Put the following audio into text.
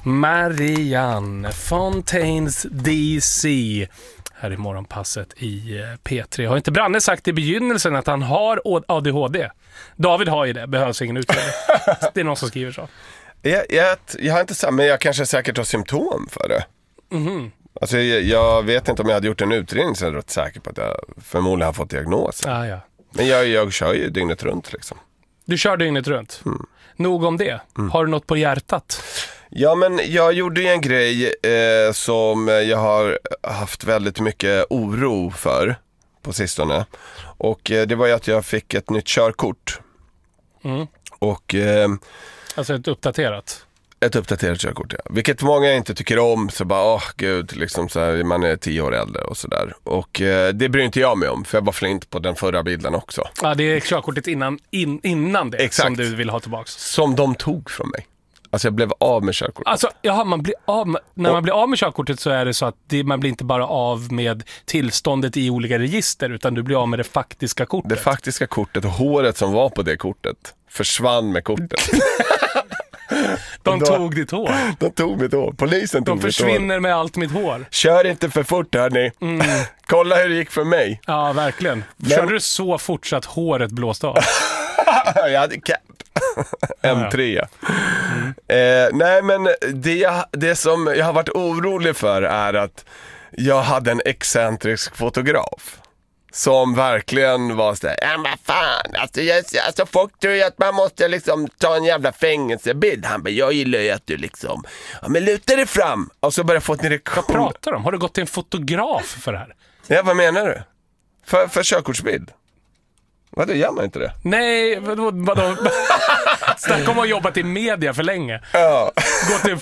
Marianne Fontaines DC här i morgonpasset i P3. Har inte Branne sagt i begynnelsen att han har ADHD? David har ju det, behövs ingen utredning. Det är någon som skriver så. Jag har inte sagt, men jag kanske säkert har symptom för det. Alltså jag vet inte om jag hade gjort en utredning så är jag rätt säker på att jag förmodligen har fått diagnosen. Ja. Men jag kör ju dygnet runt liksom. Du kör dygnet runt? Nog om det. Har du något på hjärtat? Ja, men jag gjorde ju en grej som jag har haft väldigt mycket oro för på sistone. Och det var ju att jag fick ett nytt körkort. Och Alltså ett uppdaterat körkort, ja. Vilket många inte tycker om. Så bara, gud, liksom så här, man är 10 år äldre och sådär. Och det bryr inte jag mig om, för jag var flint på den förra bilden också. Ja, det är körkortet innan det. Exakt. Som du vill ha tillbaks. Som de tog från mig. Alltså jag blev av med körkortet. Alltså, man blir av med körkortet så är det så att man blir inte bara av med tillståndet i olika register, utan du blir av med det faktiska kortet. Det faktiska kortet och håret som var på det kortet försvann med kortet. De tog ditt hår. De tog mitt hår. Polisen tog mitt hår. De försvinner med allt mitt hår. Kör inte för fort, hörni. Kolla hur det gick för mig. Ja, verkligen. Körde du så fort så att håret blåste av? Jag hade cap. M3. Nej, men det som jag har varit orolig för är att jag hade en excentrisk fotograf som verkligen var sådär, vad fan, alltså folk tror ju att man måste liksom ta en jävla fängelsebild. Han bara, jag gillar ju att du liksom, men luta dig fram. Och så började jag få en reaktion. Vad pratar du om? Har du gått till en fotograf för det här? Ja, vad menar du? För körkortsbild? Vadå, gör man inte det? Nej, vadå? Snacka om att ha jobbat i media för länge. Ja. Gå till en